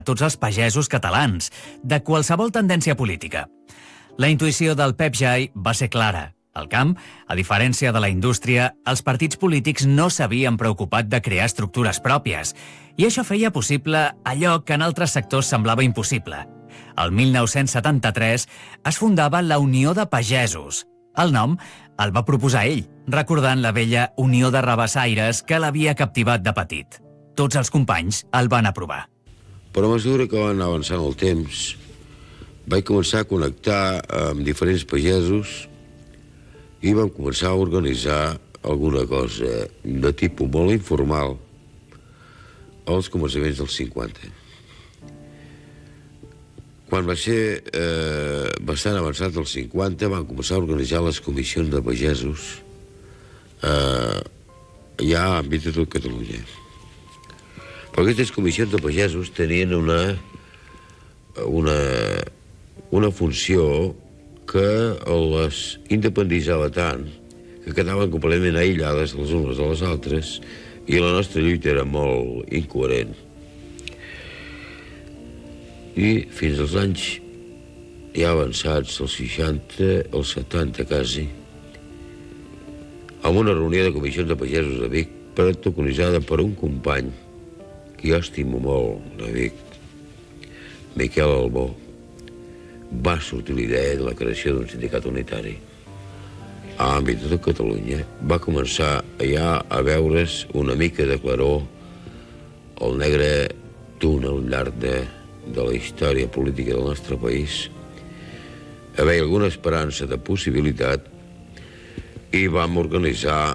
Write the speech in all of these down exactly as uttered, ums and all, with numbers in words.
tots els pagesos catalans, de qualsevol tendència política. La intuïció del Pep Jai va ser clara. Al camp, a diferència de la indústria, els partits polítics no s'havien preocupat de crear estructures pròpies, i això feia possible allò que en altres sectors semblava impossible. El mil nou-cents setanta-tres es fundava la Unió de Pagesos. El nom el va proposar ell, recordant la vella Unió de Rabassaires que l'havia captivat de petit. Tots els companys el van aprovar. Però a mesura que va anar avançant el temps, vaig començar a connectar amb diferents pagesos i vam començar a organitzar alguna cosa de tipus molt informal als començaments dels cinquanta. Quan va ser eh, bastant avançat els cinquanta, van començar a organitzar les comissions de pagesos eh, ja a àmbit de tot Catalunya. Però aquestes comissions de pagesos tenien una, una, una funció que les independitzava tant que quedaven completament aïllades les unes de les altres i la nostra lluita era molt incoherent. I fins als anys ja avançats, els seixanta, els setanta quasi, amb una reunió de comissions de pagesos de Vic protagonitzada per un company que jo estimo molt de Vic, Miquel Albó, va sortir l'idea de la creació d'un sindicat unitari. A l'àmbit de Catalunya va començar ja a veure's una mica de claror el negre túnel llarg de, de la història política del nostre país. Hi havia alguna esperança de possibilitat i vam organitzar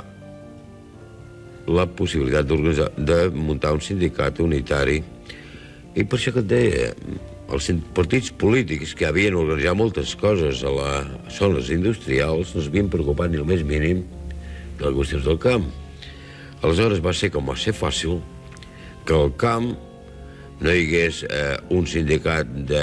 la possibilitat de muntar un sindicat unitari. I per això que et deia, els partits polítics que havien organitzat moltes coses a les zones industrials no s'havien preocupat ni el més mínim de les qüestions del camp. Aleshores va ser com va ser fàcil que al camp no hi hagués eh, un sindicat de,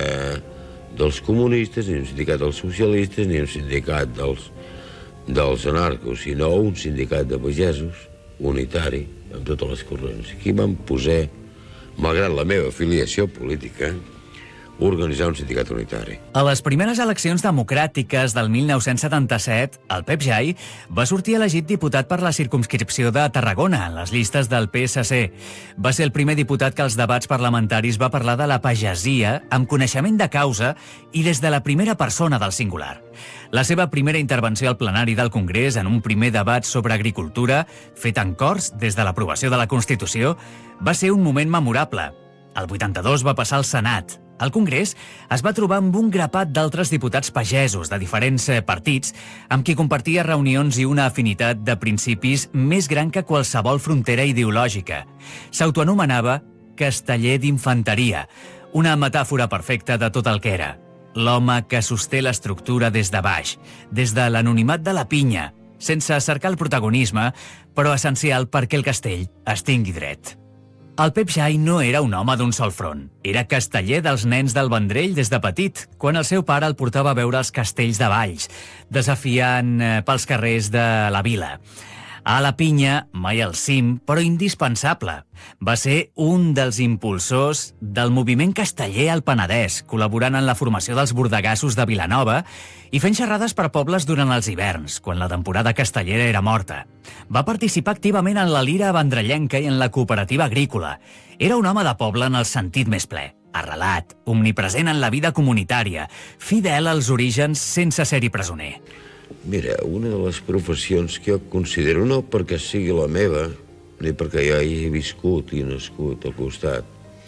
dels comunistes, ni un sindicat dels socialistes, ni un sindicat dels, dels anarcos, sinó un sindicat de pagesos unitari, amb totes les corrents. Aquí vam posar, malgrat la meva afiliació política, organitzar un sindicat unitari. A les primeres eleccions democràtiques del mil nou-cents setanta-set, el Pep Jai va sortir elegit diputat per la circumscripció de Tarragona, en les llistes del P S C. Va ser el primer diputat que als debats parlamentaris va parlar de la pagesia amb coneixement de causa i des de la primera persona del singular. La seva primera intervenció al plenari del Congrés en un primer debat sobre agricultura, fet en Corts des de l'aprovació de la Constitució, va ser un moment memorable. El vuitanta-dos va passar al Senat. Al Congrés es va trobar amb un grapat d'altres diputats pagesos de diferents partits amb qui compartia reunions i una afinitat de principis més gran que qualsevol frontera ideològica. S'autoanomenava Casteller d'Infanteria, una metàfora perfecta de tot el que era. L'home que sosté l'estructura des de baix, des de l'anonimat de la pinya, sense cercar el protagonisme, però essencial perquè el castell es tingui dret. El Pep Jai no era un home d'un sol front. Era casteller dels nens del Vendrell des de petit, quan el seu pare el portava a veure els castells de Valls, desafiant pels carrers de la vila. A la pinya, mai al cim, però indispensable. Va ser un dels impulsors del moviment casteller al Penedès, col·laborant en la formació dels bordegassos de Vilanova i fent xerrades per pobles durant els hiverns, quan la temporada castellera era morta. Va participar activament en la lira vendrellenca i en la cooperativa agrícola. Era un home de poble en el sentit més ple, arrelat, omnipresent en la vida comunitària, fidel als orígens sense ser-hi presoner. Mira, una de les professions que jo considero, no perquè sigui la meva, ni perquè jo hi he viscut i nascut al costat,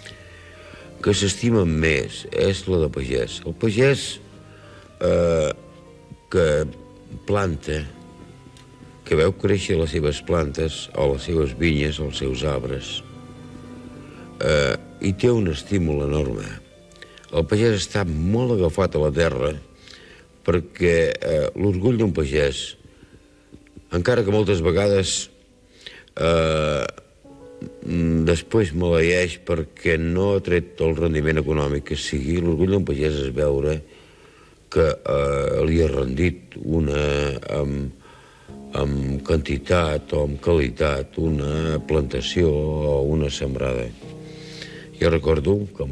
que s'estima més és la de pagès. El pagès eh, que planta, que veu créixer les seves plantes o les seves vinyes o els seus arbres, eh, i té un estímul enorme. El pagès està molt agafat a la terra perquè eh, l'orgull d'un pagès, encara que moltes vegades eh, després maleeix perquè no ha tret el rendiment econòmic que sigui, l'orgull d'un pagès és veure que eh, li ha rendit una, amb, amb quantitat o amb qualitat, una plantació o una sembrada. Jo recordo que